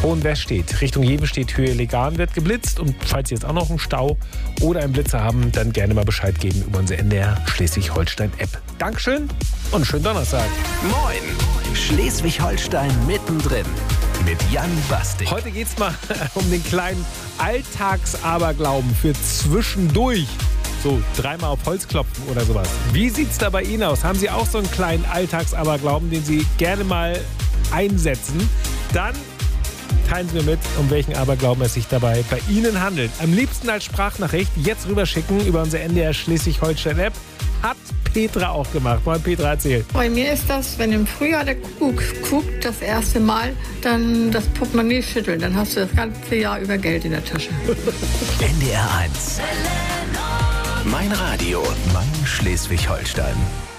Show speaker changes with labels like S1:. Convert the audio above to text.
S1: Hohenwest steht. Richtung Jewe steht Höhe Legan, wird geblitzt. Und falls Sie jetzt auch noch einen Stau oder einen Blitzer haben, dann gerne mal Bescheid geben über unsere NDR Schleswig-Holstein-App. Dankeschön und einen schönen Donnerstag.
S2: Moin! Schleswig-Holstein mittendrin mit Jan Bastik.
S1: Heute geht's mal um den kleinen Alltagsaberglauben für zwischendurch. So, 3-mal auf Holz klopfen oder sowas. Wie sieht's da bei Ihnen aus? Haben Sie auch so einen kleinen Alltagsaberglauben, den Sie gerne mal einsetzen? Dann teilen Sie mir mit, um welchen Aberglauben es sich dabei bei Ihnen handelt. Am liebsten als Sprachnachricht jetzt rüberschicken über unsere NDR Schleswig-Holstein-App. Hat Petra auch gemacht. Moin Petra, erzähl.
S3: Bei mir ist das, wenn im Frühjahr der Kuckuck guckt, das erste Mal, dann das Portemonnaie schütteln. Dann hast du das ganze Jahr über Geld in der Tasche.
S2: NDR 1. Mein Radio, mein Schleswig-Holstein.